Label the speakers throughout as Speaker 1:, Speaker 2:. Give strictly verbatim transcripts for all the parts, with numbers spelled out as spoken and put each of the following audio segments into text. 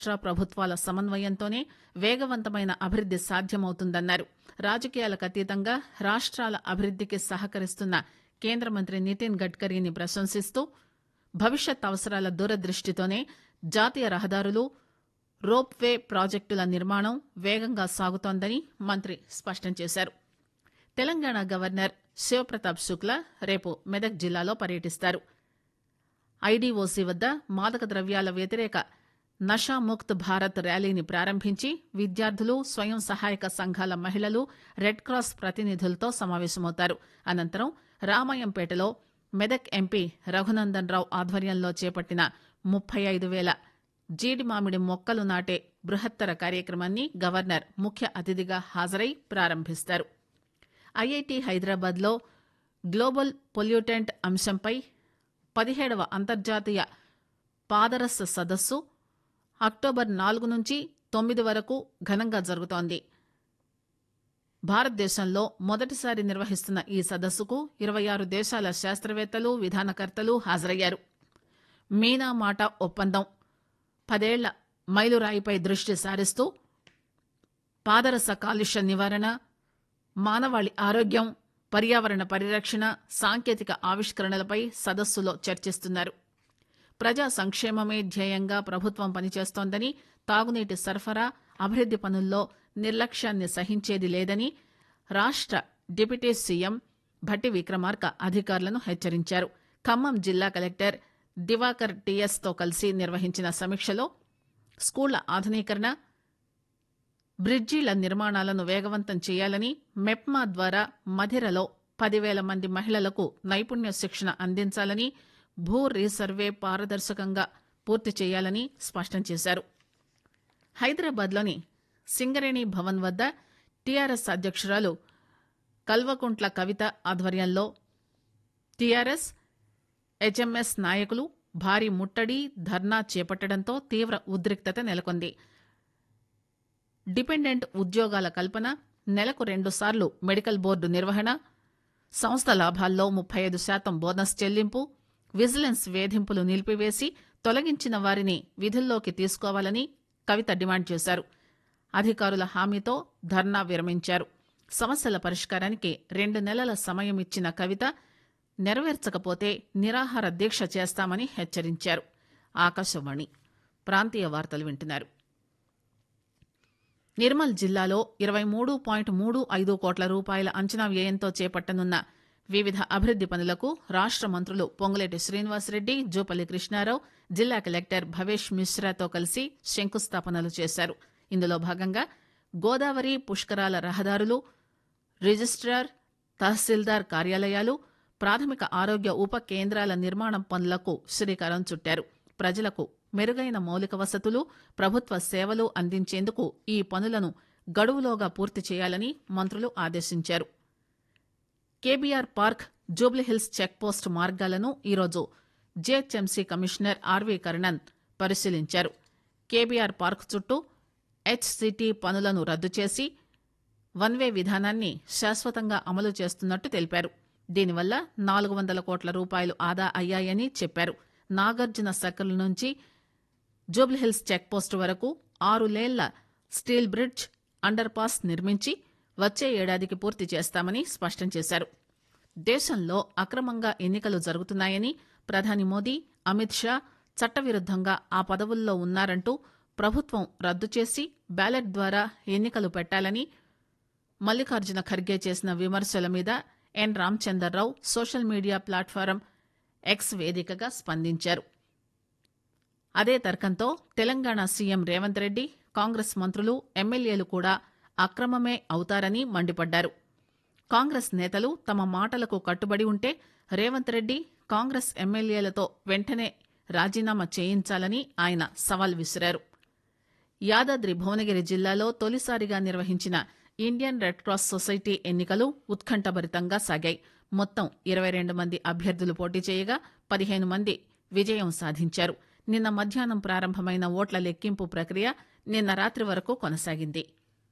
Speaker 1: రాష్ట్ర ప్రభుత్వాల సమన్వయంతోనే వేగవంతమైన అభివృద్ది సాధ్యమవుతుందన్నారు. రాజకీయాలకు అతీతంగా రాష్ట్రాల అభివృద్దికి సహకరిస్తున్న కేంద్ర మంత్రి నితిన్ గడ్కరీని ప్రశంసిస్తూ భవిష్యత్ అవసరాల దూరదృష్టితోనే జాతీయ రహదారులు, రోప్ వే ప్రాజెక్టుల నిర్మాణం వేగంగా సాగుతోందని మంత్రి స్పష్టం చేశారు. తెలంగాణ గవర్నర్ శివప్రతాప్ శుక్లా రేపు మెదక్ జిల్లాలో పర్యటిస్తారు. ఐడీఓసీ వద్ద మాదక ద్రవ్యాల వ్యతిరేక నషాముక్త్ భారత్ ర్యాలీని ప్రారంభించి విద్యార్థులు, స్వయం సహాయక సంఘాల మహిళలు, రెడ్ క్రాస్ ప్రతినిధులతో సమావేశమవుతారు. అనంతరం రామాయంపేటలో మెదక్ ఎంపీ రఘునందన్ రావు ఆధ్వర్యంలో చేపట్టిన ముప్పై ఐదు వేల జీడి మామిడి మొక్కలు నాటే బృహత్తర కార్యక్రమాన్ని గవర్నర్ ముఖ్య అతిథిగా హాజరై ప్రారంభిస్తారు. ఐఐటి హైదరాబాద్లో గ్లోబల్ పొల్యూటెంట్ అంశంపై పదిహేడవ అంతర్జాతీయ పాదరస సదస్సు అక్టోబర్ నాలుగు నుంచి తొమ్మిది వరకు ఘనంగా జరుగుతోంది. భారతదేశంలో మొదటిసారి నిర్వహిస్తున్న ఈ సదస్సుకు ఇరవై ఆరు దేశాల శాస్త్రవేత్తలు, విధానకర్తలు హాజరయ్యారు. మీనా మాట ఒప్పందం పదేళ్ల మైలురాయిపై దృష్టి సారిస్తూ పాదరస కాలుష్య నివారణ, మానవాళి ఆరోగ్యం, పర్యావరణ పరిరక్షణ, సాంకేతిక ఆవిష్కరణలపై సదస్సులో చర్చిస్తున్నారు. ప్రజా సంక్షేమమే ధ్యేయంగా ప్రభుత్వం పనిచేస్తోందని, తాగునీటి సరఫరా, అభివృద్ది పనుల్లో నిర్లక్ష్యాన్ని సహించేది లేదని రాష్ట్ర డిప్యూటీ సీఎం భట్టి విక్రమార్క అధికారులను హెచ్చరించారు. ఖమ్మం జిల్లా కలెక్టర్ దివాకర్ టీఎస్ తో కలిసి నిర్వహించిన సమీక్షలో స్కూళ్ల ఆధునీకరణ, బ్రిడ్జీల నిర్మాణాలను వేగవంతం చేయాలని, మెప్మా ద్వారా మధిరలో పదివేల మంది మహిళలకు నైపుణ్య శిక్షణ అందించాలని, భూ రీసర్వే పారదర్శకంగా పూర్తి చేయాలని స్పష్టం చేశారు. హైదరాబాద్లోని సింగరేణి భవన్ వద్ద టీఆర్ఎస్ అధ్యక్షురాలు కల్వకుంట్ల కవిత ఆధ్వర్యంలో టీఆర్ఎస్, హెచ్ఎంఎస్ నాయకులు భారీ ముట్టడి, ధర్నా చేపట్టడంతో తీవ్ర ఉద్రిక్తత నెలకొంది. డిపెండెంట్ ఉద్యోగాల కల్పన, నెలకు రెండు సార్లు మెడికల్ బోర్డు నిర్వహణ, సంస్థ లాభాల్లో ముప్పై ఐదు శాతం బోనస్ చెల్లింపు, విజిలెన్స్ వేధింపులు నిలిపివేసి తొలగించిన వారిని విధుల్లోకి తీసుకోవాలని కవిత డిమాండ్ చేశారు. అధికారుల హామీతో ధర్నా విరమించారు. సమస్యల పరిష్కారానికి రెండు నెలల సమయం ఇచ్చిన కవిత నెరవేర్చకపోతే నిరాహార దీక్ష చేస్తామని హెచ్చరించారు. ఆకాశవాణి ప్రాంతీయ వార్తలు వింటున్నారు. నిర్మల్ జిల్లాలో ఇరవై మూడు పాయింట్ మూడు ఐదు కోట్ల రూపాయల అంచనా వ్యయంతో చేపట్టనున్న వివిధ అభివృద్ది పనులకు రాష్ట మంత్రులు పొంగులేటి శ్రీనివాసరెడ్డి, జూపల్లి కృష్ణారావు, జిల్లా కలెక్టర్ భవేష్ మిశ్రాతో కలిసి శంకుస్థాపనలు చేశారు. ఇందులో భాగంగా గోదావరి పుష్కరాల రహదారులు, రిజిస్ట్రార్, తహసీల్దార్ కార్యాలయాలు, ప్రాథమిక ఆరోగ్య ఉప కేంద్రాల నిర్మాణం పనులకు శ్రీకారం చుట్టారు. ప్రజలకు మెరుగైన మౌలిక వసతులు, ప్రభుత్వ సేవలు అందించేందుకు ఈ పనులను గడువులోగా పూర్తి చేయాలని మంత్రులు ఆదేశించారు. కేబీఆర్ పార్క్, జూబ్లీహిల్స్ చెక్పోస్ట్ మార్గాలను ఈరోజు జీహెచ్ఎంసీ కమిషనర్ ఆర్వీ కర్ణన్ పరిశీలించారు. కేబీఆర్ పార్క్ చుట్టూ హెచ్సిటీ పనులను రద్దు చేసి వన్ వే విధానాన్ని శాశ్వతంగా అమలు చేస్తున్నట్టు తెలిపారు. దీనివల్ల నాలుగు వందల కోట్ల రూపాయలు ఆదా అయ్యాయని చెప్పారు. నాగార్జున సర్కిల్ నుంచి జూబ్లీహిల్స్ చెక్పోస్ట్ వరకు ఆరు లేన్ల స్టీల్ బ్రిడ్జ్, అండర్ పాస్ నిర్మించి వచ్చే ఏడాదికి పూర్తి చేస్తామని స్పష్టం చేశారు. దేశంలో అక్రమంగా ఎన్నికలు జరుగుతున్నాయని ప్రధాని మోదీ, అమిత్ షా చట్టవిరుద్దంగా ఆ పదవుల్లో ఉన్నారంటూ ప్రభుత్వం రద్దు చేసి బ్యాలెట్ ద్వారా ఎన్నికలు పెట్టాలని మల్లికార్జున ఖర్గే చేసిన విమర్శల మీద ఎన్ Ramachandar Rao social media platform X వేదికగా స్పందించారు. అదే తర్కంతో తెలంగాణ సీఎం రేవంత్ రెడ్డి, కాంగ్రెస్ మంత్రులు, ఎమ్మెల్యేలు కూడా అక్రమమే అవుతారని మండిపడ్డారు. కాంగ్రెస్ నేతలు తమ మాటలకు కట్టుబడి ఉంటే రేవంత్ రెడ్డి, కాంగ్రెస్ ఎమ్మెల్యేలతో వెంటనే రాజీనామా చేయించాలని ఆయన సవాల్ విసిరారు. యాదాద్రి భువనగిరి జిల్లాలో తొలిసారిగా నిర్వహించిన ఇండియన్ రెడ్ క్రాస్ సొసైటీ ఎన్నికలు ఉత్కంఠభరితంగా సాగాయి. మొత్తం ఇరవై రెండు మంది అభ్యర్థులు పోటీ చేయగా పదిహేను మంది విజయం సాధించారు. నిన్న మధ్యాహ్నం ప్రారంభమైన ఓట్ల లెక్కింపు ప్రక్రియ నిన్న రాత్రి వరకు కొనసాగింది.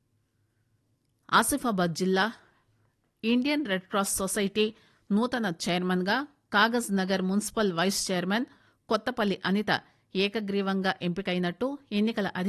Speaker 1: ఆసిఫాబాద్ జిల్లా ఇండియన్ రెడ్ క్రాస్ సొసైటీ నూతన చైర్మన్ గా Kagaz Nagar municipal vice chairman Kothapalli Anitha ఏకగ్రీవంగా ఎంపికైనట్టు ఎన్నికల